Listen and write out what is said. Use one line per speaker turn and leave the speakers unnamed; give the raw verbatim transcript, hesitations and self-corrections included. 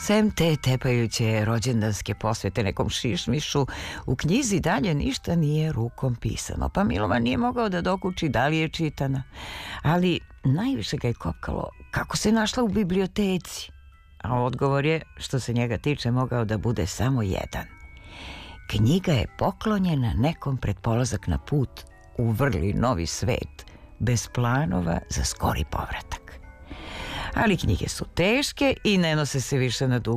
Sem te tepajuće rođendanske posvete nekom šišmišu, u knjizi dalje ništa nije rukom pisano, pa Milovan nije mogao da dokuči da li je čitana, ali najviše ga je kopkalo kako se našla u biblioteci, a odgovor je, što se njega tiče, mogao da bude samo jedan. Knjiga je poklonjena nekom pred polazak na put u vrli novi svet, bez planova za skori povratak. Ali knjige su teške i ne nose se više na dugo